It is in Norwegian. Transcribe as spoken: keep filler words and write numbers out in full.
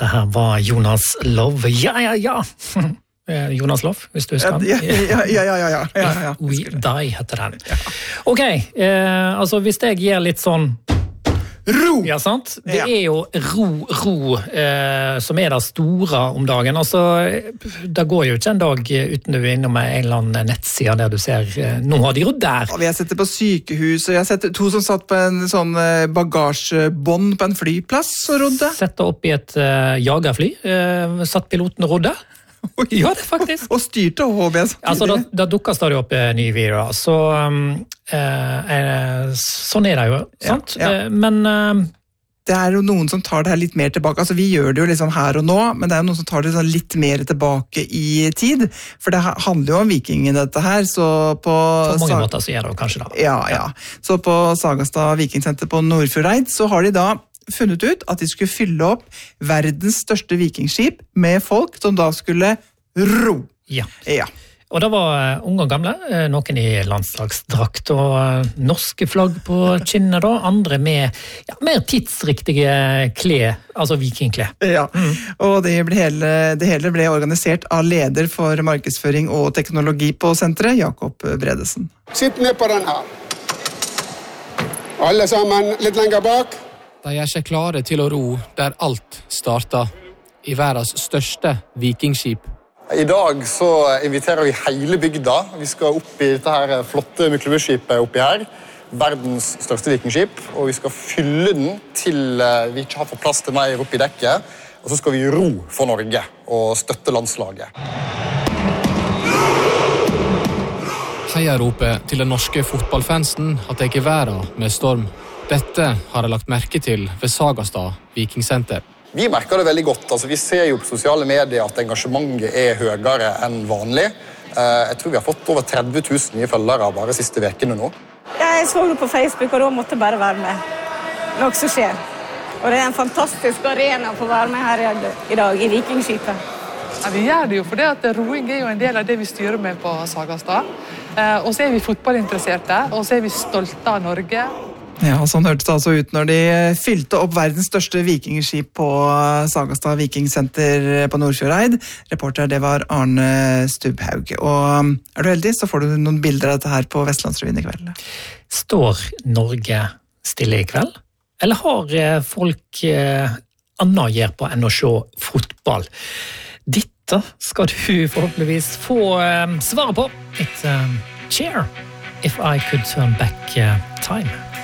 Dette her var Jonas Love. Ja, ja, ja! Jonas Love, hvis du husker han. Ja, ja, ja, ja, ja, ja, ja. We Die heter den. Ok, eh, altså hvis jeg gir litt sånn ro! Ja, sant? Det Ja. er jo ro, ro eh, som er det store om dagen. Altså, det går jo ikke en dag uten du er innom en eller annen nettside der du ser, eh, nå har de rodd der. Og vi har sett det på sykehus, og jeg har sett to som satt på en sånn eh, bagasjebånd på en flyplass og rodde. Sette opp i et eh, jagerfly, eh, satt piloten og rodde. Ja, det faktisk. Og styrte H B samtidig. Altså, da, da dukker stadig opp eh, nye videoer, så um, eh, eh, sånn er det jo, sant? Ja, ja. Eh, men eh, det er jo noen som tar det her litt mer tilbake. Altså, vi gjør det jo liksom her og nå, men det er jo noen som tar det sånn litt mer tilbake i tid. For det handler jo om vikingen dette her, så på... på mange Sag- måter så er det jo kanskje da. Ja, ja. Så på Sagastad Vikingsenter på Nordfjordeid, så har de da funnet ut at de skulle fylle opp verdens største vikingskip med folk som da skulle ro. Ja. Ja. Og det var uh, unge og gamle, uh, noen i landslagsdrakt og uh, norske flagg på kinnet da, andre med ja, mer tidsriktige klær, altså vikingklær. Ja, mm. og det, ble hele, det hele ble organisert av leder for markedsføring og teknologi på senteret, Jakob Bredesen. Sitt ned på den her. Alle sammen, litt lenger bak. De er seg klare til å ro der alt starter, i verdens største vikingskip. I dag så inviterer vi hele bygda. Vi skal opp i dette her flotte Myklebustskipet oppi her. Verdens største vikingskip, og vi skal fylle den til vi ikke har fått plass til mer opp i dekket. Og så skal vi ro for Norge og støtte landslaget. Heiaropet til den norske fotballfansen har tatt verden med storm. Dette har jeg lagt merke til ved Sagastad Vikingsenter. Vi merker det veldig godt. Altså, vi ser jo på sosiale medier at engasjementet er høyere enn vanlig. Jeg tror vi har fått over tretti tusen nye følgere bare siste vekene nå. Jeg så det på Facebook, og da måtte jeg bare være med. Noe som skjer. Og det er en fantastisk arena for å være med her i dag, i Vikingskipet. Ja, vi gjør det jo, for det at roing er jo en del av det vi styrer med på Sagastad. Og så er vi fotballinteresserte, og så er vi stolte av Norge. Ja, sånn hørtes det altså ut når de fylte opp verdens største vikingskip på Sagastad Vikingsenter på Nordfjordeid. Reporter, det var Arne Stubhaug. Og er du heldig, så får du noen bilder av dette her på Vestlandsrevyen i kveld. Står Norge stille i kveld? Eller har folk eh, annet å gjøre på enn å se fotball? Dette skal du forhåpentligvis få eh, svaret på. It's um, cheer if I could turn back uh, time.